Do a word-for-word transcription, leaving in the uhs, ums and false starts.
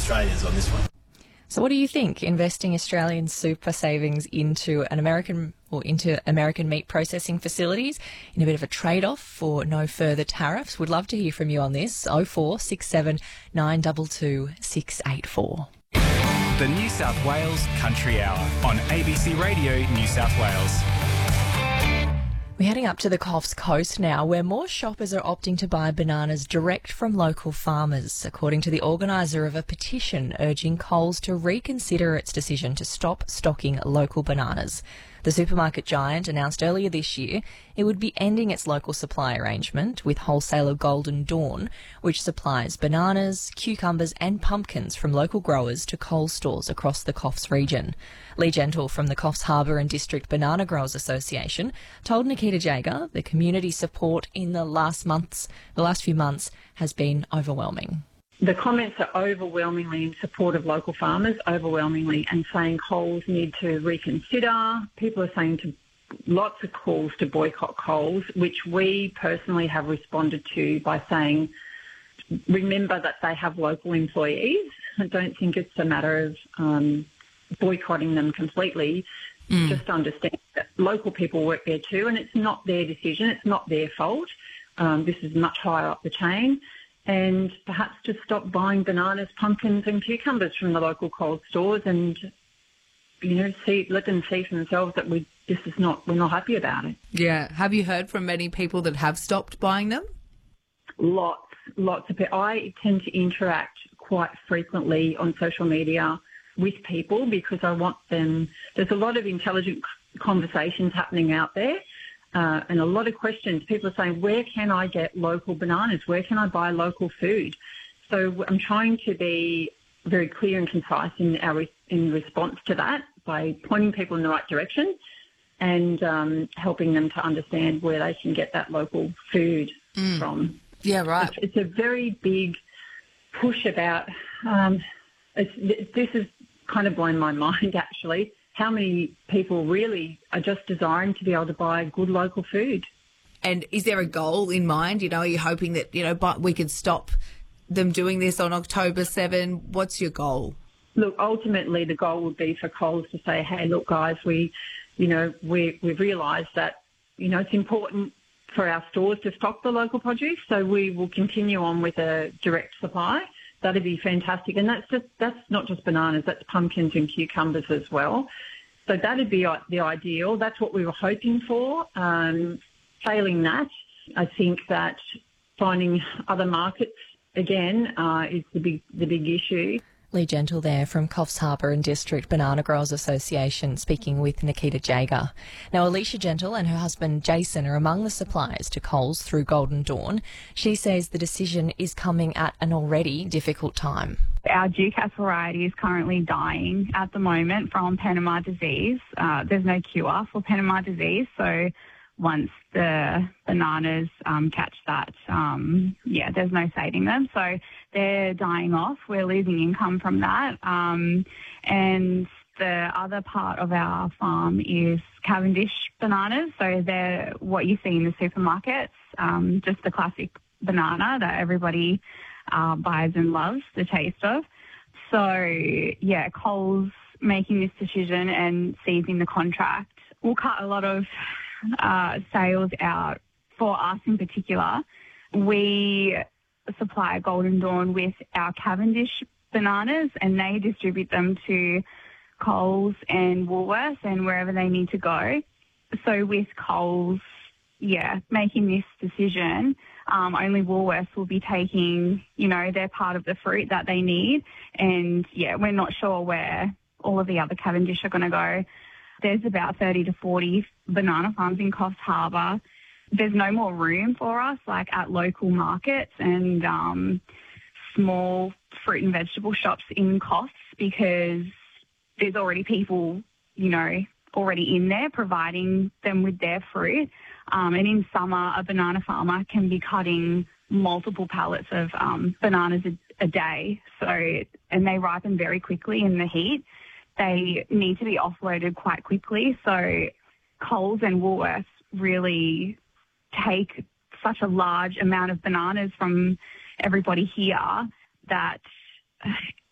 Australians on this one. So what do you think? Investing Australian super savings into an American or into American meat processing facilities in a bit of a trade-off for no further tariffs? Would love to hear from you on this. oh four six seven nine two two six eight four. The New South Wales Country Hour on A B C Radio New South Wales. We're heading up to the Coffs Coast now, where more shoppers are opting to buy bananas direct from local farmers, according to the organiser of a petition urging Coles to reconsider its decision to stop stocking local bananas. The supermarket giant announced earlier this year it would be ending its local supply arrangement with wholesaler Golden Dawn, which supplies bananas, cucumbers and pumpkins from local growers to Coles stores across the Coffs region. Lee Gentle from the Coffs Harbour and District Banana Growers Association told Nikita Jager the community support in the last months, the last few months has been overwhelming. The comments are overwhelmingly in support of local farmers, overwhelmingly, and saying Coles need to reconsider. People are saying to lots of calls to boycott Coles, which we personally have responded to by saying, remember that they have local employees. I don't think it's a matter of um, boycotting them completely. Mm. Just understand that local people work there too, and it's not their decision. It's not their fault. Um, this is much higher up the chain. And perhaps just stop buying bananas, pumpkins and cucumbers from the local Coles stores and, you know, see, let them see for themselves that we this is not, we're not happy about it. Yeah. Have you heard from many people that have stopped buying them? Lots, lots of people. I tend to interact quite frequently on social media with people because I want them, there's a lot of intelligent conversations happening out there. Uh, and a lot of questions. People are saying, where can I get local bananas? Where can I buy local food? So I'm trying to be very clear and concise in our in response to that by pointing people in the right direction and um, helping them to understand where they can get that local food mm. from. Yeah, right. It's, it's a very big push about, um, it's, this has kind of blown my mind actually, how many people really are just desiring to be able to buy good local food. And is there a goal in mind? You know, are you hoping that, you know, but we could stop them doing this on October seventh? What's your goal? Look, ultimately the goal would be for Coles to say, hey, look, guys, we, you know, we, we've realised that, you know, it's important for our stores to stock the local produce, so we will continue on with a direct supply. That'd be fantastic. And that's just that's not just bananas, that's pumpkins and cucumbers as well. So that'd be the ideal. That's what we were hoping for. Um, failing that, I think that finding other markets, again, uh, is the big the big issue. Lee Gentle there from Coffs Harbour and District Banana Growers Association speaking with Nikita Jager. Now, Alicia Gentle and her husband Jason are among the suppliers to Coles through Golden Dawn. She says the decision is coming at an already difficult time. Our Ducasse variety is currently dying at the moment from Panama disease. Uh, there's no cure for Panama disease, so once the bananas um, catch that, um, yeah, there's no saving them. So they're dying off. We're losing income from that. Um, and the other part of our farm is Cavendish bananas. So they're what you see in the supermarkets, um, just the classic banana that everybody uh, buys and loves the taste of. So, yeah, Coles making this decision and seizing the contract will cut a lot of Uh, sales out for us in particular. We supply Golden Dawn with our Cavendish bananas and they distribute them to Coles and Woolworths and wherever they need to go. So with Coles, yeah, making this decision, um, only Woolworths will be taking, you know, their part of the fruit that they need. And, yeah, we're not sure where all of the other Cavendish are going to go. There's about thirty to forty banana farms in Coffs Harbour. There's no more room for us, like at local markets and um, small fruit and vegetable shops in Coffs, because there's already people, you know, already in there providing them with their fruit. Um, and in summer, a banana farmer can be cutting multiple pallets of um, bananas a, a day. So, and they ripen very quickly in the heat. They need to be offloaded quite quickly. So Coles and Woolworths really take such a large amount of bananas from everybody here that